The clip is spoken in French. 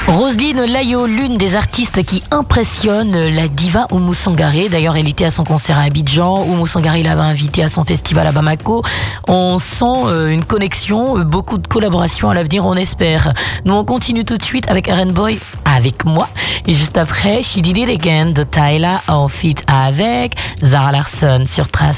Roselyne Layo, l'une des artistes qui impressionne la diva Oumou Sangaré. D'ailleurs, elle était à son concert à Abidjan. Oumou Sangaré l'avait invitée à son festival à Bamako. On sent une connexion, beaucoup de collaborations à l'avenir, on espère. Nous, on continue tout de suite avec RN Boy, avec moi. Et juste après, She Did It Again de Tyla en feat avec Zara Larsson sur Trace.